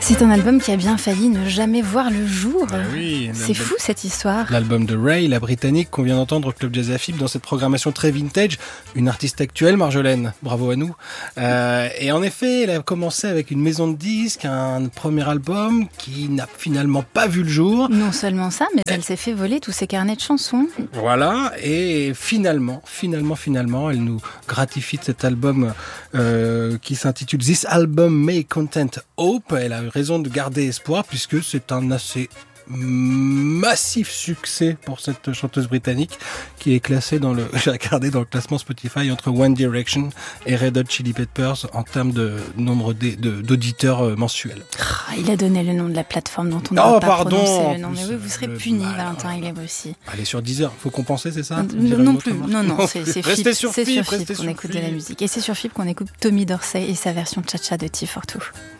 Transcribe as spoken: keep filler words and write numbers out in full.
C'est un album qui a bien failli ne jamais voir le jour. Ah oui, c'est fou cette histoire. L'album de Ray, la britannique qu'on vient d'entendre au Club Jazz Afib dans cette programmation très vintage. Une artiste actuelle, Marjolaine. Bravo à nous. Euh, et en effet, elle a commencé avec une maison de disques, un premier album qui n'a finalement pas vu le jour. Non seulement ça, mais elle s'est fait voler tous ses carnets de chansons. Voilà, et finalement, finalement, finalement, elle nous gratifie de cet album euh, qui s'intitule This Album May Content Hope. Elle a eu raison de garder espoir puisque c'est un assez massif succès pour cette chanteuse britannique qui est classée dans le, j'ai regardé dans le classement Spotify entre One Direction et Red Hot Chili Peppers en termes de nombre de, de, d'auditeurs mensuels. Oh, il a donné le nom de la plateforme dont on ne oh, va pas pardon, prononcer le nom. Mais oui, vous serez puni, Valentin Hélène aussi. Allez sur Deezer, faut compenser, c'est ça? Non, non plus, non, non, c'est, c'est Restez Fip, sur c'est Fip, sur Fip qu'on écoute de la musique. Et c'est sur Fip qu'on écoute Tommy Dorsey et sa version Cha-Cha de T for Two.